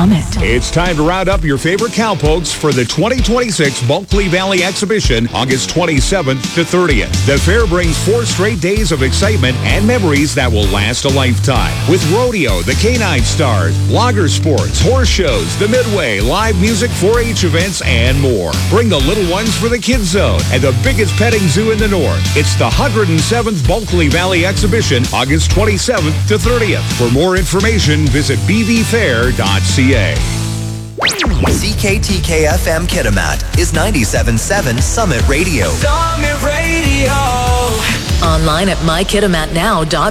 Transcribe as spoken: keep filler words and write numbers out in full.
Summit. It's time to round up your favorite cowpokes for the twenty twenty-six Bulkley Valley Exhibition, August twenty-seventh to thirtieth. The fair brings four straight days of excitement and memories that will last a lifetime. With rodeo, the Canine Stars, logger sports, horse shows, the Midway, live music, four H events, and more. Bring the little ones for the Kids Zone and the biggest petting zoo in the north. It's the one hundred seventh Bulkley Valley Exhibition, August twenty-seventh to thirtieth. For more information, visit b v fair dot c a. C K T K F M Kitimat is ninety-seven point seven Summit Radio. Summit Radio. Online at my kitimat now dot